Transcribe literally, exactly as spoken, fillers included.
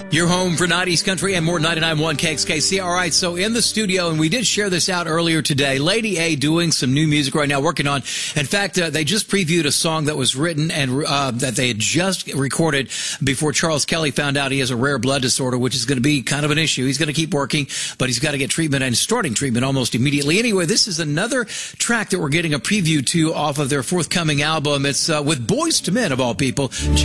Your home for nineties country and more. Ninety-nine point one K X K C. All right, so in the studio, and we did share this out earlier today, Lady A doing some new music right now, working on. In fact, uh, they just previewed a song that was written and uh, that they had just recorded before Charles Kelly found out he has a rare blood disorder, which is going to be kind of an issue. He's going to keep working, but he's got to get treatment and starting treatment almost immediately. Anyway, this is another track that we're getting a preview to off of their forthcoming album. It's uh, with Boyz two Men, of all people.